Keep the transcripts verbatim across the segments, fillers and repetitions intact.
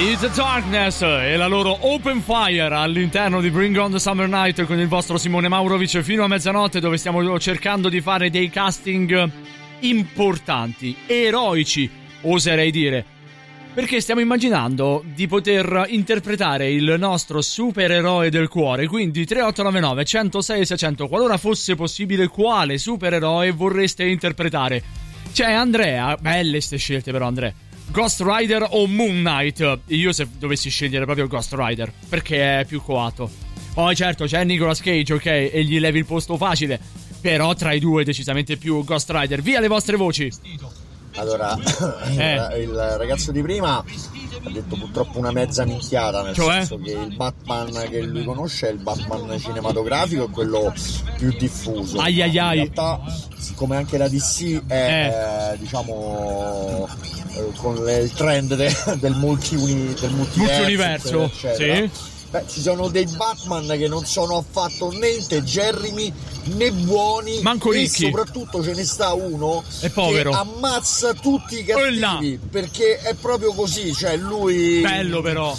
It's Darkness e la loro Open Fire all'interno di Bring on the Summer Night con il vostro Simone Maurovic fino a mezzanotte, dove stiamo cercando di fare dei casting importanti, eroici, oserei dire, perché stiamo immaginando di poter interpretare il nostro supereroe del cuore. Quindi tre otto nove nove, uno zero sei, sei zero zero, qualora fosse possibile, quale supereroe vorreste interpretare? C'è Andrea, belle ste scelte però Andrea, Ghost Rider o Moon Knight? Io se dovessi scegliere proprio Ghost Rider, perché è più coatto. Poi certo c'è Nicolas Cage, ok, e gli levi il posto facile, però tra i due decisamente più Ghost Rider. Via le vostre voci. Allora, eh. il ragazzo di prima ha detto purtroppo una mezza minchiata, nel cioè? senso che il Batman che lui conosce è il Batman cinematografico, è quello più diffuso. Ai ai ai. In realtà, siccome anche la D C è eh. Eh, diciamo eh, con le, il trend de, del multi del multiverso, eccetera, sì. Beh, ci sono dei Batman che non sono affatto né integerrimi né buoni, manco e ricchi. soprattutto ce ne sta uno è povero, che ammazza tutti i cattivi, perché è proprio così, cioè lui bello però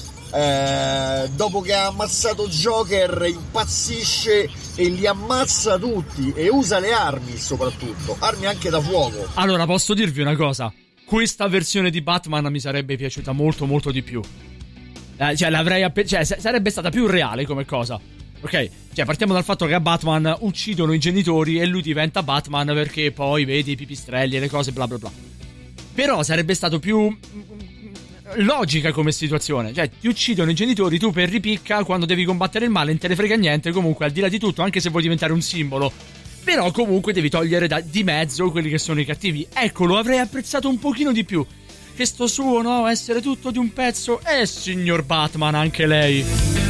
eh, dopo che ha ammazzato Joker impazzisce e li ammazza tutti e usa le armi, soprattutto armi anche da fuoco. Allora posso dirvi una cosa, questa versione di Batman mi sarebbe piaciuta molto molto di più. Eh, cioè l'avrei app- cioè sarebbe stata più reale come cosa. Ok, cioè partiamo dal fatto che a Batman uccidono i genitori e lui diventa Batman perché poi vedi i pipistrelli e le cose bla bla bla. Però sarebbe stato più logica come situazione. Cioè ti uccidono i genitori, tu per ripicca quando devi combattere il male non te ne frega niente, comunque al di là di tutto, anche se vuoi diventare un simbolo, però comunque devi togliere da- di mezzo quelli che sono i cattivi. Ecco, lo avrei apprezzato un pochino di più. Che sto suo, no? Essere tutto di un pezzo. Eh, signor Batman, anche lei.